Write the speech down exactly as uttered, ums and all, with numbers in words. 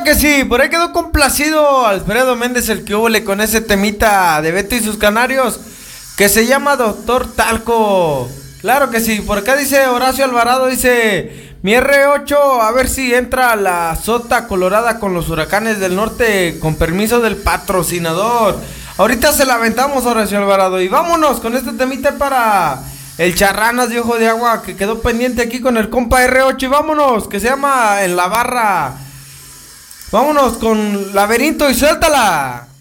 que sí, por ahí quedó complacido Alfredo Méndez, el que hubole con ese temita de Beto y sus canarios, que se llama Doctor Talco. Claro que sí, por acá dice Horacio Alvarado, dice, mi R ocho, a ver si entra a la sota colorada con los huracanes del norte, con permiso del patrocinador. Ahorita se la aventamos, Horacio Alvarado, y vámonos con este temita para el Charranas de Ojo de Agua, que quedó pendiente aquí con el compa R ocho, y vámonos, que se llama En la Barra. Vámonos con Laberinto y suéltala.